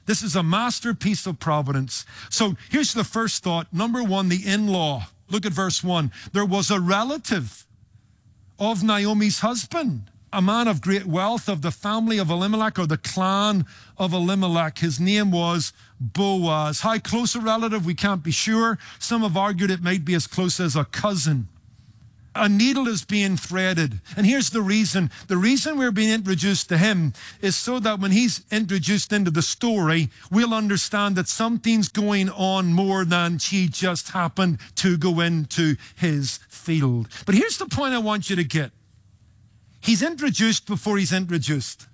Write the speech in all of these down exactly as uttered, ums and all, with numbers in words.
This is a masterpiece of providence. So here's the first thought. Number one, the in-law. Look at verse one. There was a relative of Naomi's husband, a man of great wealth of the family of Elimelech, or the clan of Elimelech. His name was Boaz. How close a relative, we can't be sure. Some have argued it might be as close as a cousin. A needle is being threaded. And here's the reason. The reason we're being introduced to him is so that when he's introduced into the story, we'll understand that something's going on more than she just happened to go into his field. But here's the point I want you to get. He's introduced before he's introduced.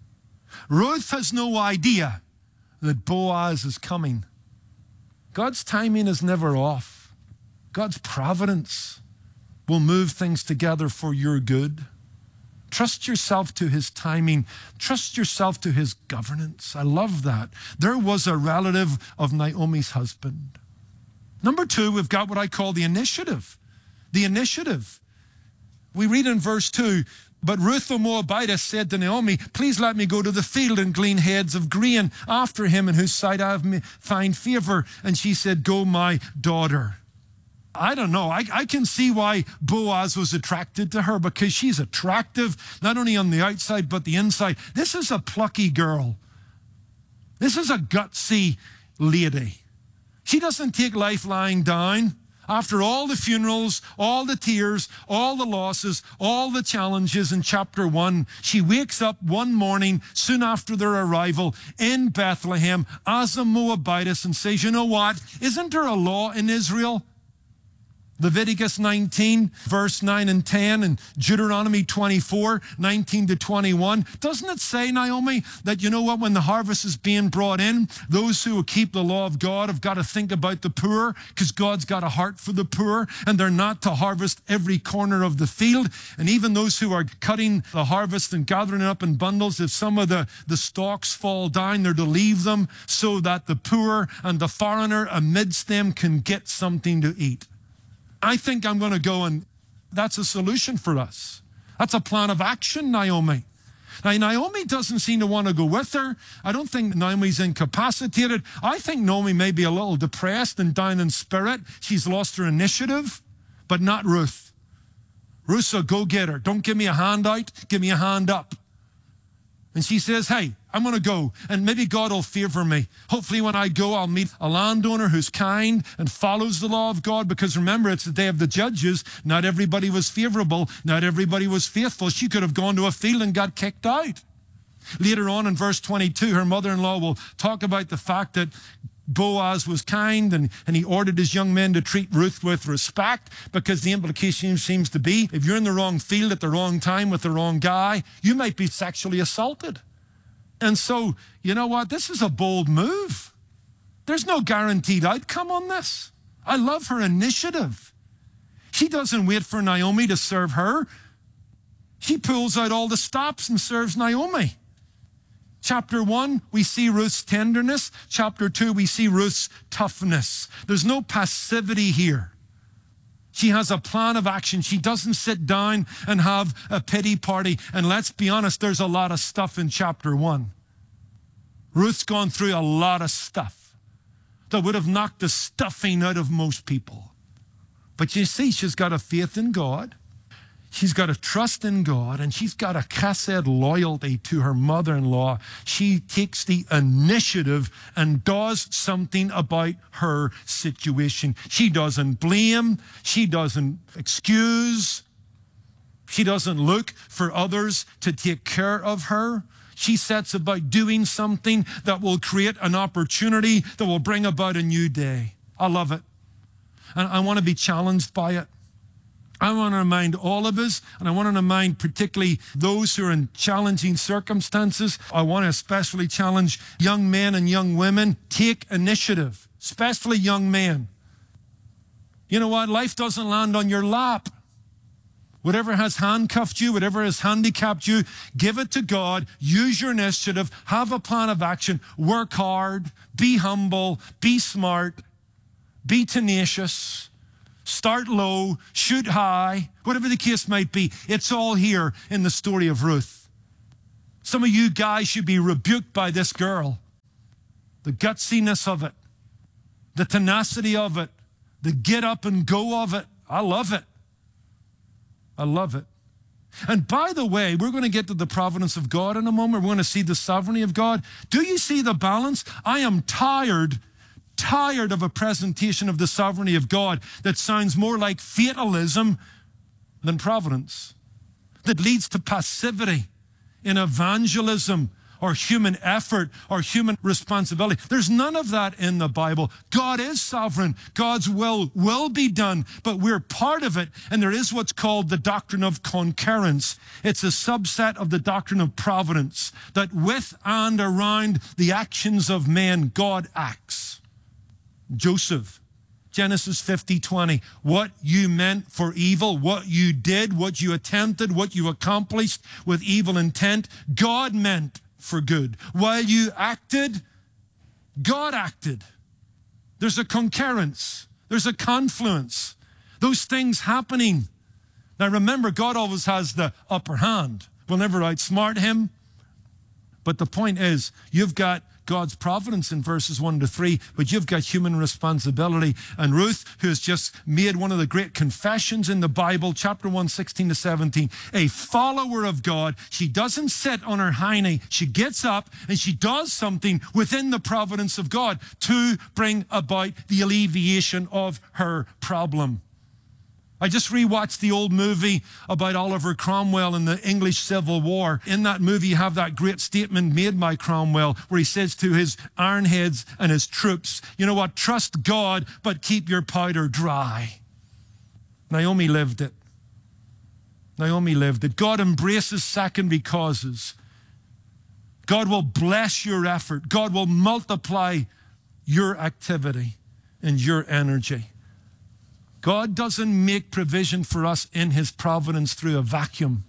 Ruth has no idea that Boaz is coming. God's timing is never off. God's providence will move things together for your good. Trust yourself to his timing. Trust yourself to his governance. I love that. There was a relative of Naomi's husband. Number two, we've got what I call the initiative. The initiative. We read in verse two, but Ruth the Moabitess said to Naomi, please let me go to the field and glean heads of grain after him in whose sight I have find favor. And she said, go, my daughter. I don't know. I, I can see why Boaz was attracted to her, because she's attractive, not only on the outside, but the inside. This is a plucky girl. This is a gutsy lady. She doesn't take life lying down. After all the funerals, all the tears, all the losses, all the challenges in chapter one, she wakes up one morning soon after their arrival in Bethlehem as a Moabitess and says, you know what? Isn't there a law in Israel? Leviticus nineteen, verse nine and ten, and Deuteronomy twenty-four, nineteen to twenty-one. Doesn't it say, Naomi, that you know what, when the harvest is being brought in, those who will keep the law of God have got to think about the poor, because God's got a heart for the poor, and they're not to harvest every corner of the field. And even those who are cutting the harvest and gathering it up in bundles, if some of the, the stalks fall down, they're to leave them so that the poor and the foreigner amidst them can get something to eat. I think I'm going to go, and that's a solution for us. That's a plan of action, Naomi. Now, Naomi doesn't seem to want to go with her. I don't think Naomi's incapacitated. I think Naomi may be a little depressed and down in spirit. She's lost her initiative, but not Ruth. Ruth's a go-getter. Don't give me a handout, give me a hand up. And she says, hey, I'm going to go, and maybe God will favor me. Hopefully when I go, I'll meet a landowner who's kind and follows the law of God, because remember, it's the day of the judges. Not everybody was favorable. Not everybody was faithful. She could have gone to a field and got kicked out. Later on in verse twenty-two, her mother-in-law will talk about the fact that Boaz was kind, and, and he ordered his young men to treat Ruth with respect, because the implication seems to be, if you're in the wrong field at the wrong time with the wrong guy, you might be sexually assaulted. And so, you know what? This is a bold move. There's no guaranteed outcome on this. I love her initiative. She doesn't wait for Naomi to serve her. She pulls out all the stops and serves Naomi. Chapter one, we see Ruth's tenderness. Chapter two, we see Ruth's toughness. There's no passivity here. She has a plan of action. She doesn't sit down and have a pity party. And let's be honest, there's a lot of stuff in chapter one. Ruth's gone through a lot of stuff that would have knocked the stuffing out of most people. But you see, she's got a faith in God. She's got a trust in God, and she's got a chesed loyalty to her mother-in-law. She takes the initiative and does something about her situation. She doesn't blame. She doesn't excuse. She doesn't look for others to take care of her. She sets about doing something that will create an opportunity that will bring about a new day. I love it. And I want to be challenged by it. I want to remind all of us, and I want to remind particularly those who are in challenging circumstances. I want to especially challenge young men and young women. Take initiative, especially young men. You know what? Life doesn't land on your lap. Whatever has handcuffed you, whatever has handicapped you, give it to God. Use your initiative. Have a plan of action. Work hard. Be humble. Be smart. Be tenacious. Start low, shoot high, whatever the case might be. It's all here in the story of Ruth. Some of you guys should be rebuked by this girl. the gutsiness of it, the tenacity of it, the get up and go of it. I love it. I love it. And by the way, we're going to get to the providence of God in a moment. We're going to see the sovereignty of God. Do you see the balance? I am tired, tired of a presentation of the sovereignty of God that sounds more like fatalism than providence, that leads to passivity in evangelism or human effort or human responsibility. There's none of that in the Bible. God is sovereign. God's will will be done, but we're part of it. And there is what's called the doctrine of concurrence. It's a subset of the doctrine of providence, that with and around the actions of men, God acts. Joseph, Genesis fifty twenty, what you meant for evil, what you did, what you attempted, what you accomplished with evil intent, God meant for good. While you acted, God acted. There's a concurrence. There's a confluence. Those things happening. Now remember, God always has the upper hand. We'll never outsmart him. But the point is, you've got God's providence in verses one to three, but you've got human responsibility. And Ruth, who has just made one of the great confessions in the Bible, chapter one, sixteen to seventeen, a follower of God, she doesn't sit on her hiney. She gets up and she does something within the providence of God to bring about the alleviation of her problem. I just rewatched the old movie about Oliver Cromwell in the English Civil War. In that movie, you have that great statement made by Cromwell where he says to his ironheads and his troops, you know what, trust God, but keep your powder dry. Naomi lived it. Naomi lived it. God embraces secondary causes. God will bless your effort. God will multiply your activity and your energy. God doesn't make provision for us in his providence through a vacuum.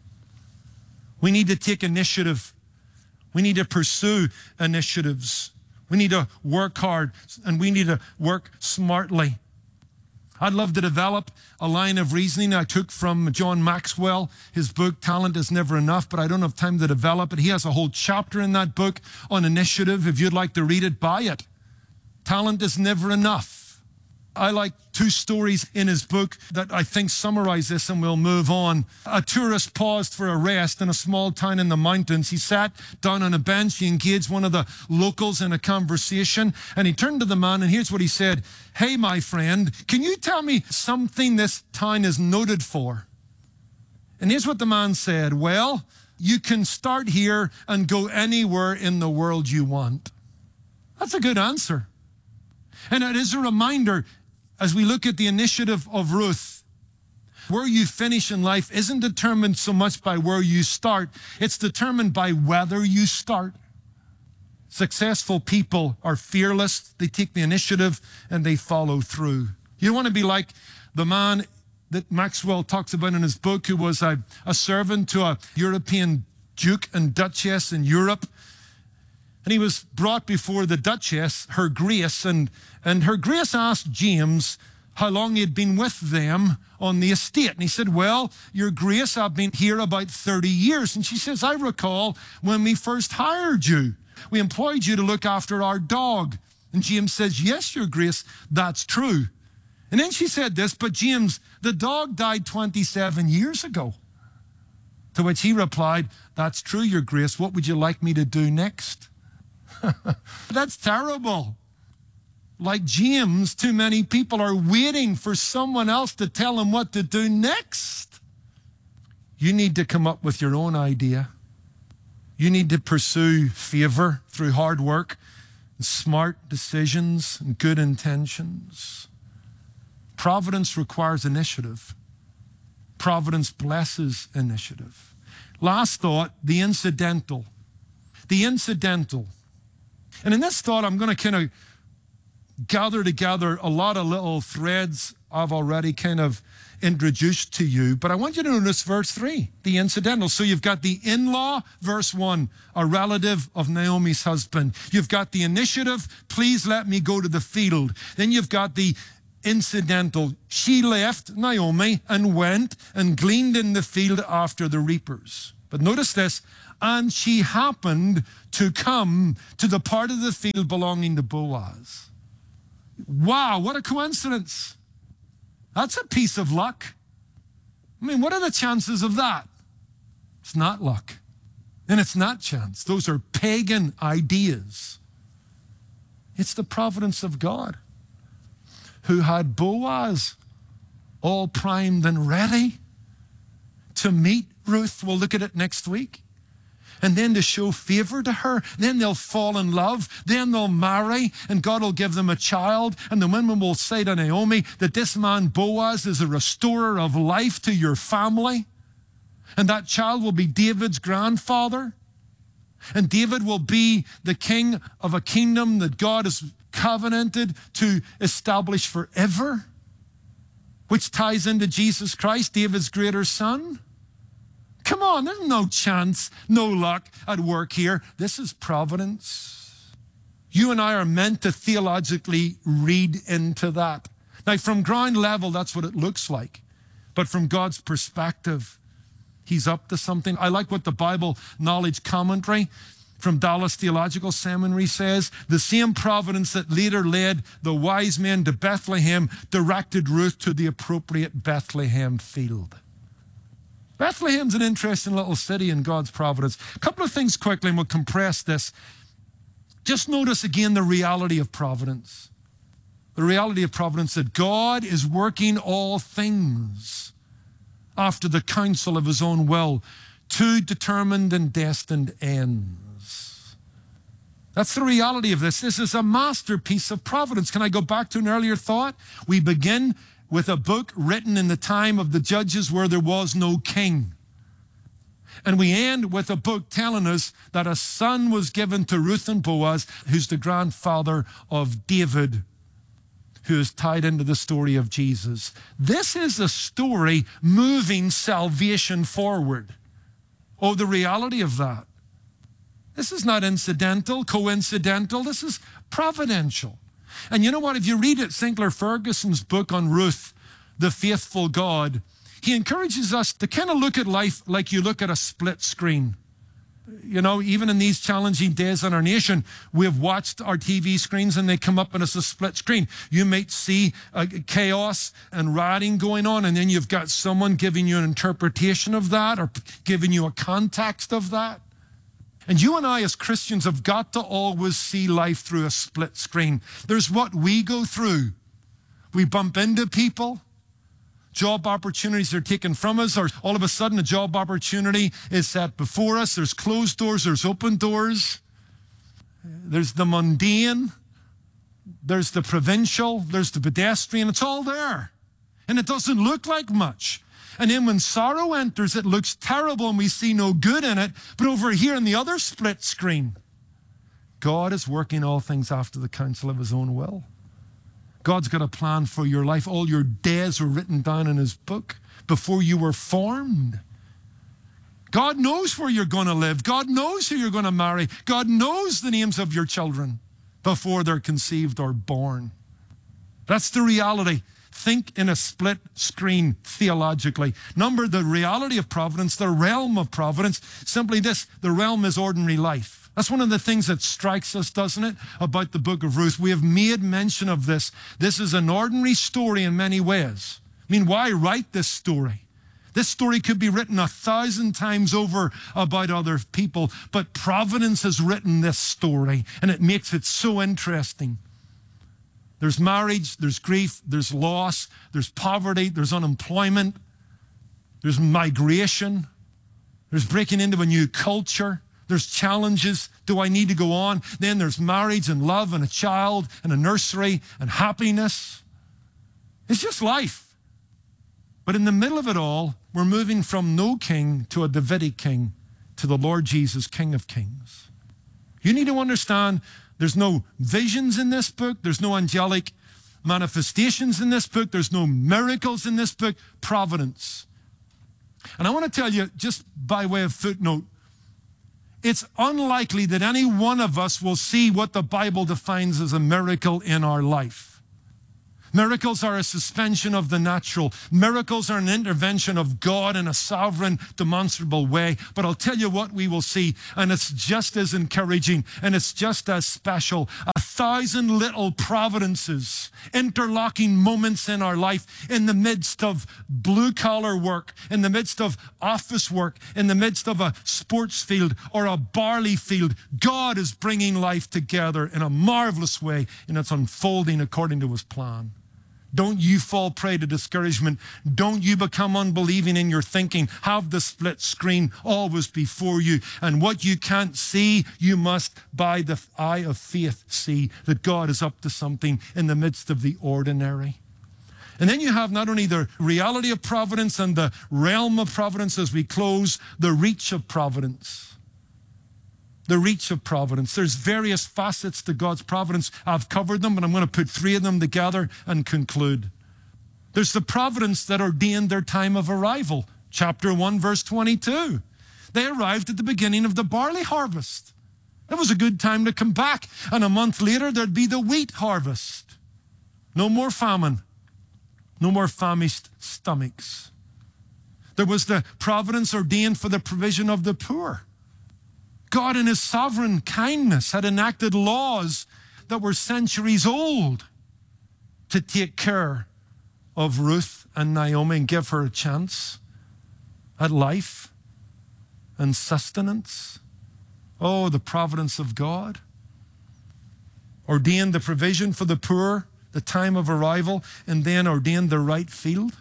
We need to take initiative. We need to pursue initiatives. We need to work hard, and we need to work smartly. I'd love to develop a line of reasoning I took from John Maxwell, his book, Talent is Never Enough, but I don't have time to develop it. He has a whole chapter in that book on initiative. If you'd like to read it, buy it. Talent is never enough. I like two stories in his book that I think summarize this, and we'll move on. A tourist paused for a rest in a small town in the mountains. He sat down on a bench. He engaged one of the locals in a conversation, and he turned to the man, and here's what he said. Hey, my friend, can you tell me something this town is noted for? And here's what the man said. Well, you can start here and go anywhere in the world you want. That's a good answer. And it is a reminder, as we look at the initiative of Ruth, where you finish in life isn't determined so much by where you start. It's determined by whether you start. Successful people are fearless. They take the initiative and they follow through. You want to be like the man that Maxwell talks about in his book, who was a, a servant to a European duke and duchess in Europe. And he was brought before the Duchess, Her Grace, and, and Her Grace asked James how long he'd been with them on the estate. And he said, well, Your Grace, I've been here about thirty years. And she says, I recall when we first hired you. We employed you to look after our dog. And James says, yes, Your Grace, that's true. And then she said this, but James, the dog died twenty-seven years ago. To which he replied, that's true, Your Grace. What would you like me to do next? That's terrible. Like James, too many people are waiting for someone else to tell them what to do next. You need to come up with your own idea. You need to pursue favor through hard work, and smart decisions, and good intentions. Providence requires initiative. Providence blesses initiative. Last thought, the incidental. The incidental. And in this thought, I'm going to kind of gather together a lot of little threads I've already kind of introduced to you. But I want you to notice verse three, the incidental. So you've got the in-law, verse one, a relative of Naomi's husband. You've got the initiative, please let me go to the field. Then you've got the incidental. She left Naomi and went and gleaned in the field after the reapers. But notice this, and she happened to come to the part of the field belonging to Boaz. Wow, what a coincidence. That's a piece of luck. I mean, what are the chances of that? It's not luck, and it's not chance. Those are pagan ideas. It's the providence of God, who had Boaz all primed and ready to meet Ruth. We'll look at it next week. And then to show favor to her. Then they'll fall in love. Then they'll marry, and God will give them a child. And the women will say to Naomi that this man Boaz is a restorer of life to your family. And that child will be David's grandfather. And David will be the king of a kingdom that God has covenanted to establish forever, which ties into Jesus Christ, David's greater son. Come on, there's no chance, no luck at work here. This is providence. You and I are meant to theologically read into that. Now, from ground level, that's what it looks like. But from God's perspective, He's up to something. I like what the Bible Knowledge Commentary from Dallas Theological Seminary says. The same providence that later led the wise men to Bethlehem directed Ruth to the appropriate Bethlehem field. Bethlehem's an interesting little city in God's providence. A couple of things quickly, and we'll compress this. Just notice again the reality of providence. The reality of providence that God is working all things after the counsel of His own will to determined and destined ends. That's the reality of this. This is a masterpiece of providence. Can I go back to an earlier thought? We begin with a book written in the time of the judges where there was no king. And we end with a book telling us that a son was given to Ruth and Boaz, who's the grandfather of David, who is tied into the story of Jesus. This is a story moving salvation forward. Oh, the reality of that. This is not incidental, coincidental. This is providential. And you know what? If you read it, Sinclair Ferguson's book on Ruth, The Faithful God, he encourages us to kind of look at life like you look at a split screen. You know, even in these challenging days in our nation, we've watched our T V screens and they come up and it's a split screen. You might see uh, chaos and rioting going on, and then you've got someone giving you an interpretation of that or giving you a context of that. And you and I as Christians have got to always see life through a split screen. There's what we go through. We bump into people. Job opportunities are taken from us, or all of a sudden a job opportunity is set before us. There's closed doors, there's open doors. There's the mundane. There's the provincial. There's the pedestrian. It's all there. And it doesn't look like much. And then when sorrow enters, it looks terrible and we see no good in it. But over here in the other split screen, God is working all things after the counsel of His own will. God's got a plan for your life. All your days were written down in His book before you were formed. God knows where you're going to live. God knows who you're going to marry. God knows the names of your children before they're conceived or born. That's the reality. Think in a split screen theologically. Number, the reality of providence, the realm of providence, simply this: the realm is ordinary life. That's one of the things that strikes us, doesn't it, about the book of Ruth. We have made mention of this. This is an ordinary story in many ways. I mean, why write this story? This story could be written a thousand times over about other people, but providence has written this story, and it makes it so interesting. There's marriage, there's grief, there's loss, there's poverty, there's unemployment, there's migration, there's breaking into a new culture, there's challenges. Do I need to go on? Then there's marriage and love and a child and a nursery and happiness. It's just life. But in the middle of it all, we're moving from no king to a Davidic king to the Lord Jesus, King of Kings. You need to understand there's no visions in this book. There's no angelic manifestations in this book. There's no miracles in this book. Providence. And I want to tell you, just by way of footnote, it's unlikely that any one of us will see what the Bible defines as a miracle in our life. Miracles are a suspension of the natural. Miracles are an intervention of God in a sovereign, demonstrable way. But I'll tell you what we will see, and it's just as encouraging, and it's just as special. A thousand little providences, interlocking moments in our life, in the midst of blue-collar work, in the midst of office work, in the midst of a sports field or a barley field. God is bringing life together in a marvelous way, and it's unfolding according to his plan. Don't you fall prey to discouragement. Don't you become unbelieving in your thinking. Have the split screen always before you. And what you can't see, you must, by the eye of faith, see that God is up to something in the midst of the ordinary. And then you have not only the reality of providence and the realm of providence as we close, the reach of providence. The reach of providence. There's various facets to God's providence. I've covered them, but I'm going to put three of them together and conclude. There's the providence that ordained their time of arrival. Chapter one, verse twenty-two. They arrived at the beginning of the barley harvest. It was a good time to come back. And a month later, there'd be the wheat harvest. No more famine. No more famished stomachs. There was the providence ordained for the provision of the poor. God in his sovereign kindness had enacted laws that were centuries old to take care of Ruth and Naomi and give her a chance at life and sustenance. Oh, the providence of God. Ordained the provision for the poor, the time of arrival, and then ordained the right field.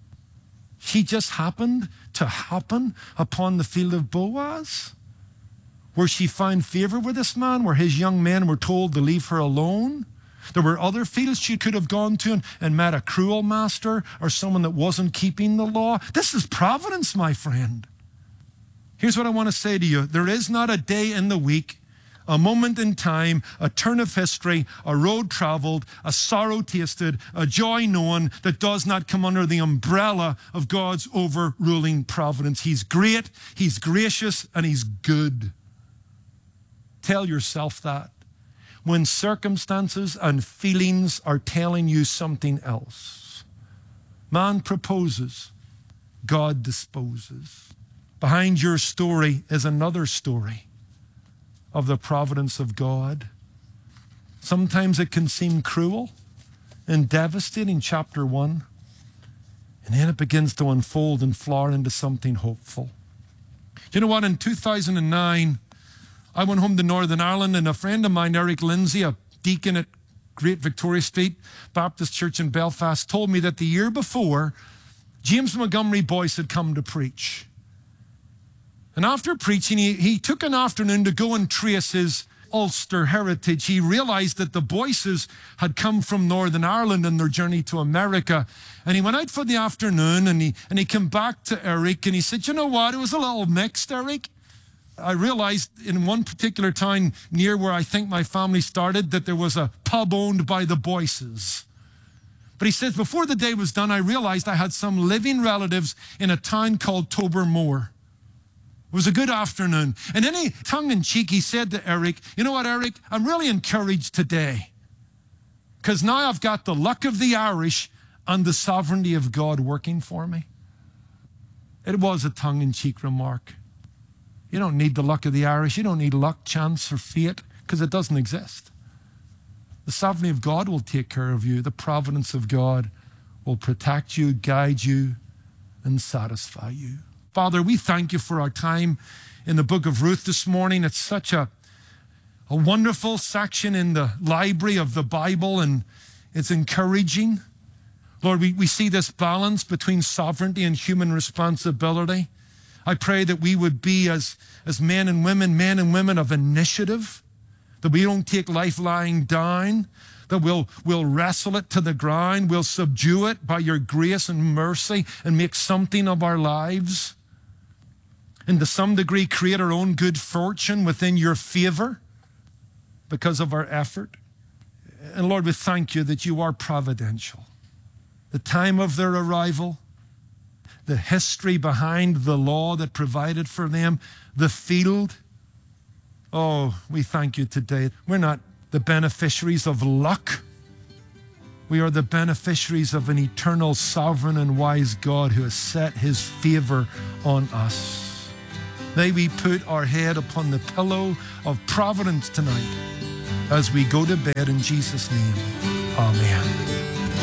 She just happened to happen upon the field of Boaz, where she found favor with this man, where his young men were told to leave her alone. There were other fields she could have gone to and, and met a cruel master or someone that wasn't keeping the law. This is providence, my friend. Here's what I want to say to you. There is not a day in the week, a moment in time, a turn of history, a road traveled, a sorrow tasted, a joy known that does not come under the umbrella of God's overruling providence. He's great, he's gracious, and he's good. Tell yourself that. When circumstances and feelings are telling you something else. Man proposes, God disposes. Behind your story is another story of the providence of God. Sometimes it can seem cruel and devastating, chapter one. And then it begins to unfold and flower into something hopeful. You know what? In two thousand nine, I went home to Northern Ireland, and a friend of mine, Eric Lindsay, a deacon at Great Victoria Street Baptist Church in Belfast, told me that the year before, James Montgomery Boyce had come to preach. And after preaching, he, he took an afternoon to go and trace his Ulster heritage. He realized that the Boyces had come from Northern Ireland in their journey to America. And he went out for the afternoon, and he, and he came back to Eric, and he said, you know what, it was a little mixed, Eric. I realized in one particular town near where I think my family started that there was a pub owned by the Boyces. But he says, before the day was done, I realized I had some living relatives in a town called Tobermoor. It was a good afternoon. And then he, tongue-in-cheek, he said to Eric, you know what, Eric, I'm really encouraged today because now I've got the luck of the Irish and the sovereignty of God working for me. It was a tongue-in-cheek remark. You don't need the luck of the Irish. You don't need luck, chance, or fate, because it doesn't exist. The sovereignty of God will take care of you. The providence of God will protect you, guide you, and satisfy you. Father, we thank you for our time in the book of Ruth this morning. It's such a, a wonderful section in the library of the Bible, and it's encouraging. Lord, we, we see this balance between sovereignty and human responsibility. I pray that we would be, as, as men and women, men and women of initiative, that we don't take life lying down, that we'll, we'll wrestle it to the ground, we'll subdue it by your grace and mercy and make something of our lives, and to some degree create our own good fortune within your favor because of our effort. And Lord, we thank you that you are providential. The time of their arrival, the history behind the law that provided for them, the field. Oh, we thank you today. We're not the beneficiaries of luck. We are the beneficiaries of an eternal, sovereign, and wise God who has set his favor on us. May we put our head upon the pillow of providence tonight as we go to bed in Jesus' name. Amen.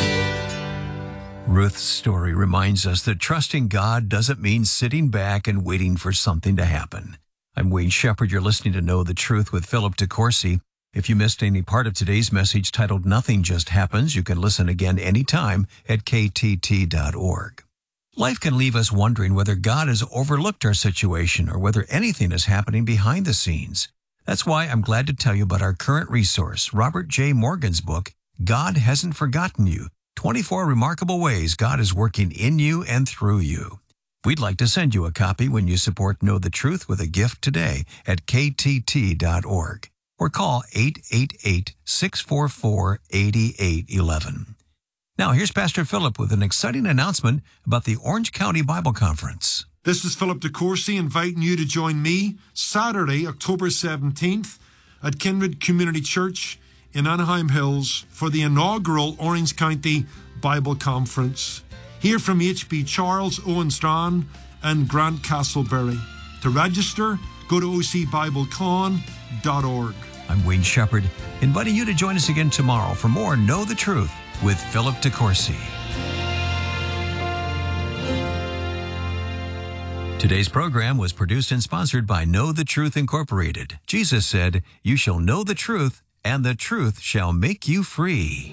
Ruth's story reminds us that trusting God doesn't mean sitting back and waiting for something to happen. I'm Wayne Shepherd. You're listening to Know the Truth with Philip DeCourcy. If you missed any part of today's message titled Nothing Just Happens, you can listen again anytime at K T T dot org. Life can leave us wondering whether God has overlooked our situation or whether anything is happening behind the scenes. That's why I'm glad to tell you about our current resource, Robert J. Morgan's book, God Hasn't Forgotten You, twenty-four Remarkable Ways God is Working in You and Through You. We'd like to send you a copy when you support Know the Truth with a gift today at K T T dot org or call eight eight eight, six four four, eight eight one one. Now here's Pastor Philip with an exciting announcement about the Orange County Bible Conference. This is Philip DeCourcy inviting you to join me Saturday, October seventeenth at Kindred Community Church in Anaheim Hills for the inaugural Orange County Bible Conference. Hear from H B Charles, Owen Strachan, and Grant Castleberry. To register, go to O C Bible Con dot org. I'm Wayne Shepherd, inviting you to join us again tomorrow for more Know the Truth with Philip DeCourcy. Today's program was produced and sponsored by Know the Truth Incorporated. Jesus said, "You shall know the truth, and the truth shall make you free."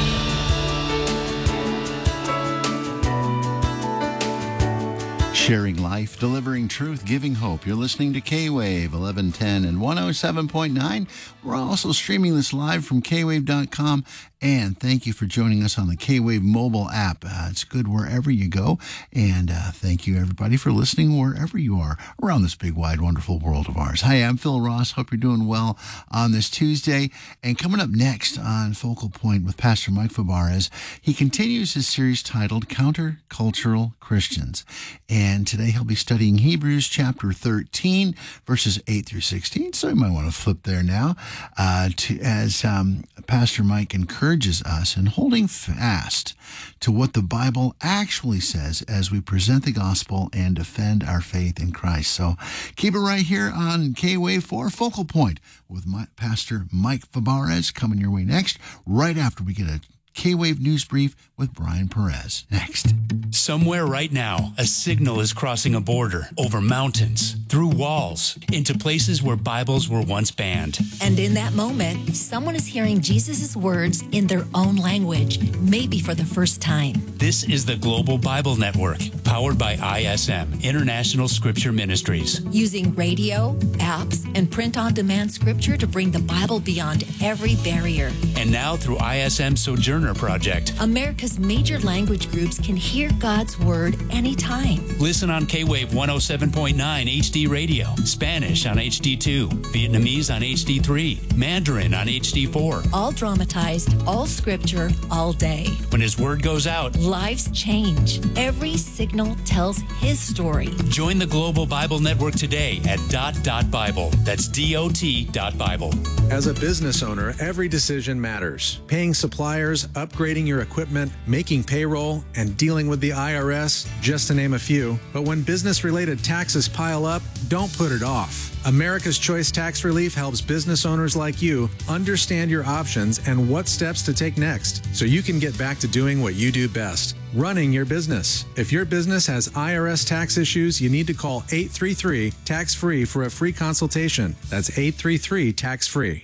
Sharing life, delivering truth, giving hope. You're listening to K-Wave eleven ten and one oh seven point nine. We're also streaming this live from K wave dot com. And thank you for joining us on the K-Wave mobile app. Uh, it's good wherever you go. And uh, thank you, everybody, for listening wherever you are around this big, wide, wonderful world of ours. Hi, I'm Phil Ross. Hope you're doing well on this Tuesday. And coming up next on Focal Point with Pastor Mike Fabarez, he continues his series titled Countercultural Christians. And today he'll be studying Hebrews chapter thirteen, verses eight through sixteen. So you might want to flip there now uh, to as um, Pastor Mike encourages us in holding fast to what the Bible actually says as we present the gospel and defend our faith in Christ. So keep it right here on K-Wave for Focal Point with my, Pastor Mike Fabarez coming your way next, right after we get a K-Wave News Brief with Brian Perez. Next. Somewhere right now, a signal is crossing a border, over mountains, through walls, into places where Bibles were once banned. And in that moment, someone is hearing Jesus' words in their own language, maybe for the first time. This is the Global Bible Network, powered by I S M, International Scripture Ministries. Using radio, apps, and print-on-demand scripture to bring the Bible beyond every barrier. And now through I S M Sojourner Project, America's major language groups can hear God's Word anytime. Listen on K-Wave one oh seven point nine H D Radio, Spanish on H D two, Vietnamese on H D three, Mandarin on H D four. All dramatized, all scripture, all day. When His Word goes out, lives change. Every signal tells His story. Join the Global Bible Network today at dot dot Bible. That's D O T dot Bible. As a business owner, every decision matters. Paying suppliers, upgrading your equipment, making payroll, and dealing with the I R S, just to name a few. But when business-related taxes pile up, don't put it off. America's Choice Tax Relief helps business owners like you understand your options and what steps to take next so you can get back to doing what you do best, running your business. If your business has I R S tax issues, you need to call eight three three, tax free for a free consultation. That's eight three three, tax free.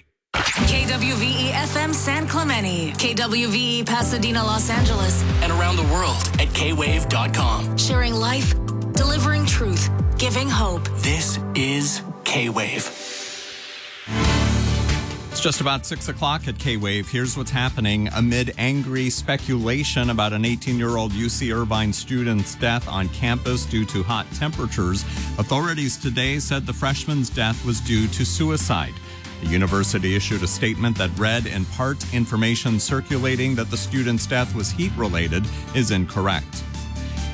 K W V E F M San Clemente, K W V E Pasadena, Los Angeles, and around the world at K wave dot com. Sharing life, delivering truth, giving hope. This is K-Wave. It's just about six o'clock at K-Wave. Here's what's happening. Amid angry speculation about an eighteen-year-old U C Irvine student's death on campus due to hot temperatures, authorities today said the freshman's death was due to suicide. The university issued a statement that read, in part, information circulating that the student's death was heat-related is incorrect.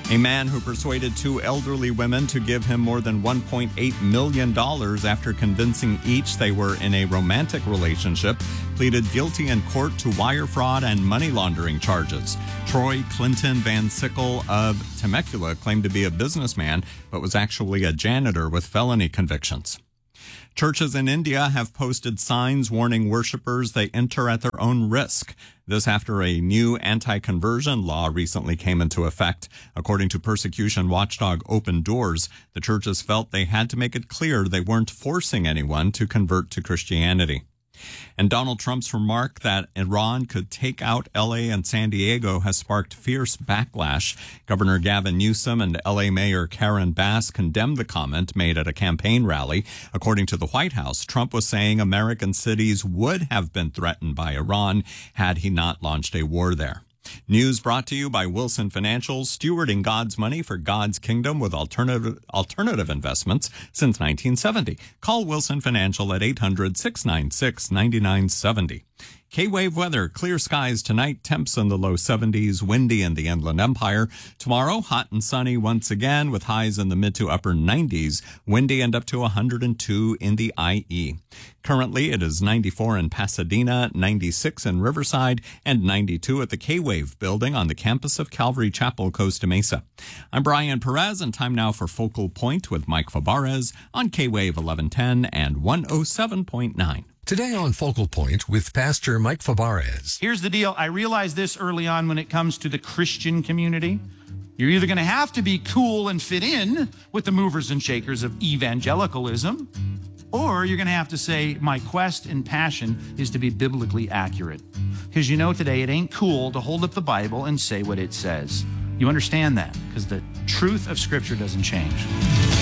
A man who persuaded two elderly women to give him more than one point eight million dollars after convincing each they were in a romantic relationship pleaded guilty in court to wire fraud and money laundering charges. Troy Clinton Van Sickle of Temecula claimed to be a businessman, but was actually a janitor with felony convictions. Churches in India have posted signs warning worshipers they enter at their own risk. This after a new anti-conversion law recently came into effect. According to persecution watchdog Open Doors, the churches felt they had to make it clear they weren't forcing anyone to convert to Christianity. And Donald Trump's remark that Iran could take out L A and San Diego has sparked fierce backlash. Governor Gavin Newsom and L A Mayor Karen Bass condemned the comment made at a campaign rally. According to the White House, Trump was saying American cities would have been threatened by Iran had he not launched a war there. News brought to you by Wilson Financial, stewarding God's money for God's kingdom with alternative alternative investments since nineteen seventy. Call Wilson Financial at eight hundred, six nine six, nine nine seven zero. K-Wave weather, clear skies tonight, temps in the low seventies, windy in the Inland Empire. Tomorrow, hot and sunny once again with highs in the mid to upper nineties, windy and up to one hundred two in the I E. Currently, it is ninety-four in Pasadena, ninety-six in Riverside, and ninety-two at the K-Wave building on the campus of Calvary Chapel, Costa Mesa. I'm Brian Perez, and time now for Focal Point with Mike Fabarez on K-Wave eleven ten and one oh seven point nine. Today on Focal Point with Pastor Mike Fabarez. Here's the deal. I realized this early on when it comes to the Christian community. You're either going to have to be cool and fit in with the movers and shakers of evangelicalism, or you're going to have to say, my quest and passion is to be biblically accurate. Because you know today it ain't cool to hold up the Bible and say what it says. You understand that? Because the truth of Scripture doesn't change.